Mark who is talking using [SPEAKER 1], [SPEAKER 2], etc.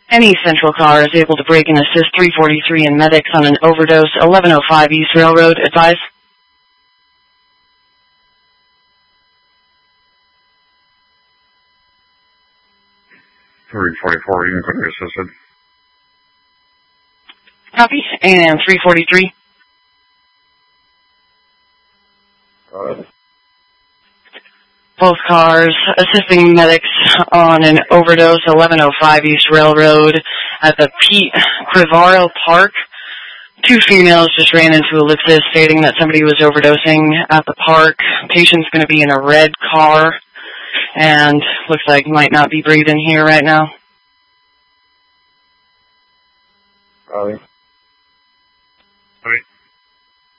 [SPEAKER 1] Any Central car is able to break and assist 343 and medics on an overdose, 1105 East Railroad. Advise.
[SPEAKER 2] 344, you can be assisted.
[SPEAKER 1] Copy. And 343. Both cars assisting medics on an overdose, 1105 East Railroad at the Pete Crivaro Park. 2 females just ran into ellipsis stating that somebody was overdosing at the park. Patient's going to be in a red car and looks like might not be breathing here right now.
[SPEAKER 2] Copy.